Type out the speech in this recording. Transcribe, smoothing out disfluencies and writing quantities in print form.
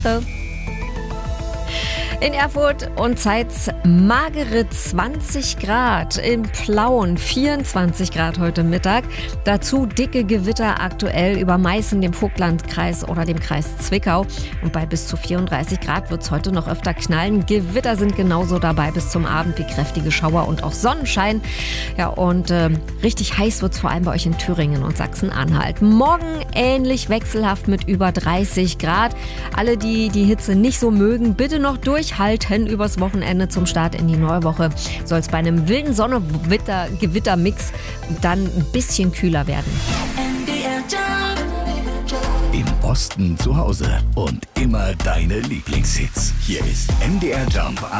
In Erfurt und Zeitz magere 20 Grad, in Plauen 24 Grad heute Mittag. Dazu dicke Gewitter aktuell über Meißen, dem Vogtlandkreis oder dem Kreis Zwickau. Und bei bis zu 34 Grad wird es heute noch öfter knallen. Gewitter sind genauso dabei bis zum Abend wie kräftige Schauer und auch Sonnenschein. Ja, und richtig heiß wird es vor allem bei euch in Thüringen und Sachsen-Anhalt. Morgen ähnlich wechselhaft mit über 30 Grad. Alle, die die Hitze nicht so mögen, bitte noch durchhalten übers Wochenende zum Start in die neue Woche. Soll es bei einem wilden Sonne-Gewitter-Mix dann ein bisschen kühler werden. Im Osten zu Hause und immer deine Lieblingshits. Hier ist MDR Jump